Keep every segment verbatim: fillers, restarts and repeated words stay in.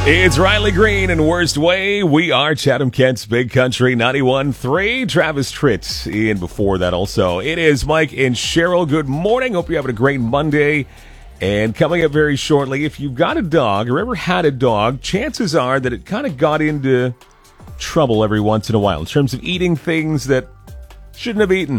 It's Riley Green and Worst Way. We are Chatham Kent's Big Country ninety-one point three. Travis Tritt in before that also. It is Mike and Cheryl. Good morning. Hope you're having a great Monday. And coming up very shortly, if you've got a dog or ever had a dog, chances are that it kind of got into trouble every once in a while in terms of eating things that shouldn't have eaten.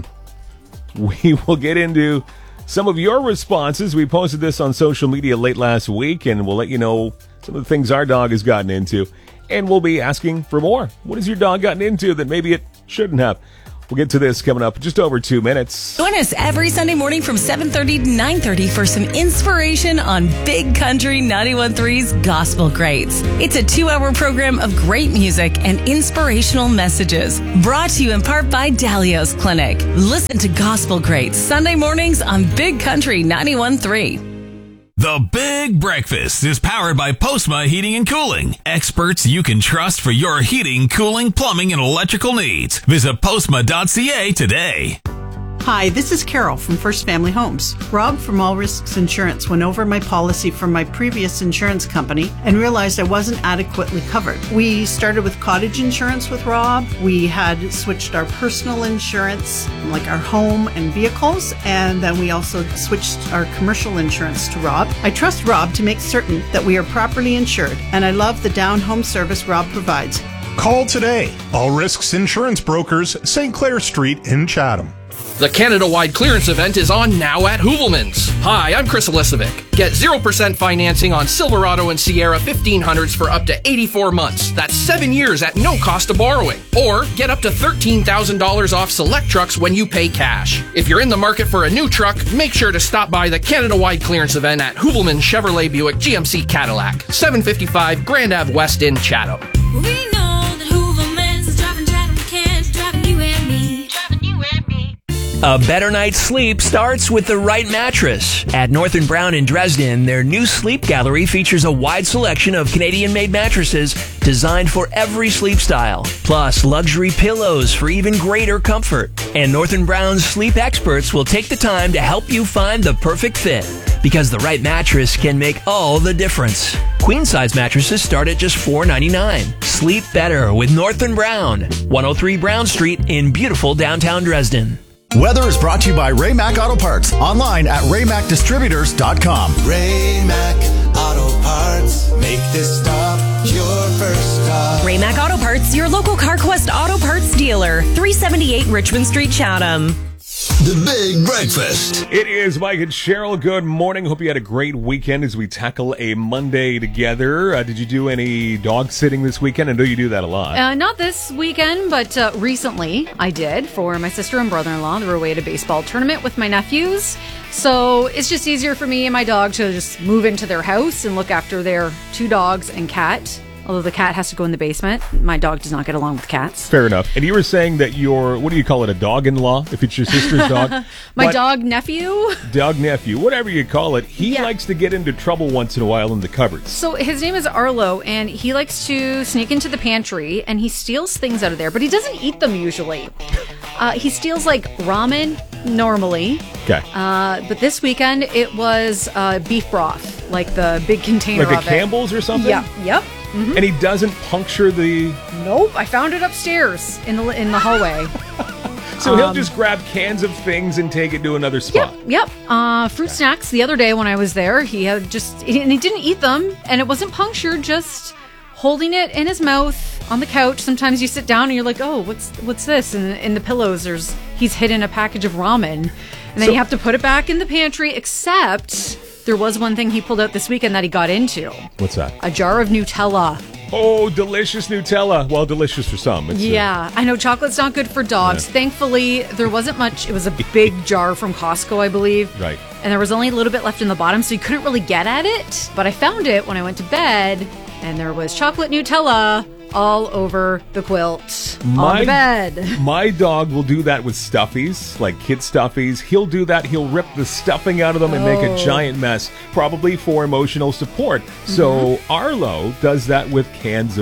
We will get into some of your responses. We posted this on social media late last week, and we'll let you know some of the things our dog has gotten into. And we'll be asking for more. What has your dog gotten into that maybe it shouldn't have? We'll get to this coming up in just over two minutes. Join us every Sunday morning from seven thirty to nine thirty for some inspiration on Big Country ninety-one point three's Gospel Greats. It's a two-hour program of great music and inspirational messages. Brought to you in part by Dalio's Clinic. Listen to Gospel Greats Sunday mornings on Big Country ninety-one point three. The Big Breakfast is powered by Postma Heating and Cooling. Experts you can trust for your heating, cooling, plumbing, and electrical needs. Visit postma dot c a today. Hi, this is Carol from First Family Homes. Rob from All Risks Insurance went over my policy from my previous insurance company and realized I wasn't adequately covered. We started with cottage insurance with Rob. We had switched our personal insurance, like our home and vehicles, and then we also switched our commercial insurance to Rob. I trust Rob to make certain that we are properly insured, and I love the down home service Rob provides. Call today. All Risks Insurance Brokers, Saint Clair Street in Chatham. The Canada-wide clearance event is on now at Hoovelmans. Hi, I'm Chris Elisovic. Get zero percent financing on Silverado and Sierra fifteen hundreds for up to eighty-four months. That's seven years at no cost of borrowing. Or get up to thirteen thousand dollars off select trucks when you pay cash. If you're in the market for a new truck, make sure to stop by the Canada-wide clearance event at Hoovelmans Chevrolet Buick G M C Cadillac, seven fifty-five Grand Ave West in Chatham. We know that Hoovelmans is driving Chatham Kent, driving you and me, driving you and me. A better night's sleep starts with the right mattress. At North and Brown in Dresden, their new sleep gallery features a wide selection of Canadian-made mattresses designed for every sleep style, plus luxury pillows for even greater comfort. And North and Brown's sleep experts will take the time to help you find the perfect fit, because the right mattress can make all the difference. Queen-size mattresses start at just four ninety-nine. Sleep better with North and Brown, one oh three Brown Street in beautiful downtown Dresden. Weather is brought to you by Ray-Mac Auto Parts. Online at ray mac distributors dot com. Ray-Mac Auto Parts. Make this stop your first stop. Ray-Mac Auto Parts, your local CarQuest Auto Parts dealer. three seventy-eight Richmond Street, Chatham. The Big Breakfast. It is Mike and Cheryl. Good morning. Hope you had a great weekend as we tackle a Monday together. Uh, did you do any dog sitting this weekend? I know you do that a lot. Uh, not this weekend, but uh, recently I did for my sister and brother-in-law. They were away at a baseball tournament with my nephews. So it's just easier for me and my dog to just move into their house and look after their two dogs and cat. Although the cat has to go in the basement. My dog does not get along with cats. Fair enough. And you were saying that your, what do you call it, a dog-in-law, if it's your sister's dog? My but dog nephew? Dog nephew, whatever you call it. He Yeah. likes to get into trouble once in a while in the cupboards. So his name is Arlo, and he likes to sneak into the pantry, and he steals things out of there, but he doesn't eat them usually. Uh, he steals, like, ramen normally. Okay. Uh, but this weekend, it was uh, beef broth, like the big container Like a of it. Campbell's or something? Yeah. Yep. Mm-hmm. And he doesn't puncture the... Nope. I found it upstairs in the in the hallway. So he'll Um, just grab cans of things and take it to another spot. Yep. Yep. Uh, fruit snacks. The other day when I was there, he had just and he didn't eat them, and it wasn't punctured. Just holding it in his mouth on the couch. Sometimes you sit down and you're like, oh, what's what's this? And in the pillows, there's he's hidden a package of ramen, and then So- you have to put it back in the pantry. Except there was one thing he pulled out this weekend that he got into: What's that? a jar of Nutella. Oh, delicious Nutella. Well, delicious for some. It's, uh, Yeah, I know chocolate's not good for dogs. Yeah. Thankfully, there wasn't much. It was a big jar from Costco, I believe. Right. And there was only a little bit left in the bottom, so you couldn't really get at it. But I found it when I went to bed, and there was chocolate Nutella all over the quilt on the bed. My dog will do that with stuffies, like kid stuffies. He'll do that. He'll rip the stuffing out of them and make a Oh. giant mess, probably for emotional support. So Arlo does that with cans of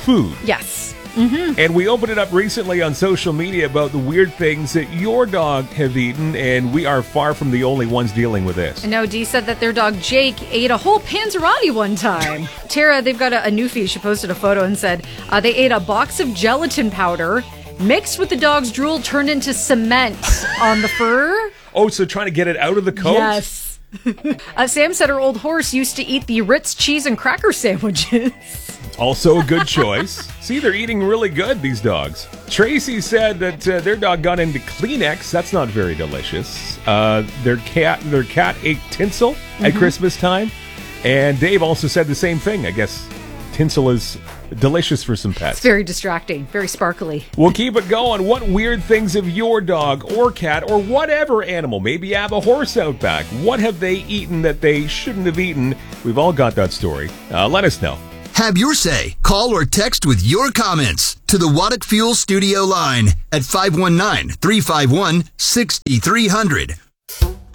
food. Yes. Mm-hmm. And we opened it up recently on social media about the weird things that your dog have eaten, and we are far from the only ones dealing with this. I know Dee said that their dog Jake ate a whole Panzerotti one time. Tara, they've got a, a new feed. She posted a photo and said uh, they ate a box of gelatin powder mixed with the dog's drool turned into cement on the fur. Oh, so trying to get it out of the coat? Yes. uh, Sam said her old horse used to eat the Ritz cheese and cracker sandwiches. Also a good choice. See, they're eating really good, these dogs. Tracy said that uh, their dog got into Kleenex. That's not very delicious. Uh, their cat their cat ate tinsel at Mm-hmm. Christmas time. And Dave also said the same thing. I guess tinsel is delicious for some pets. It's very distracting, very sparkly. We'll keep it going. What weird things have your dog or cat or whatever animal, maybe you have a horse out back, what have they eaten that they shouldn't have eaten? We've all got that story. Uh, let us know. Have your say. Call or text with your comments to the Waddock Fuel Studio line at five one nine, three five one, six three zero zero.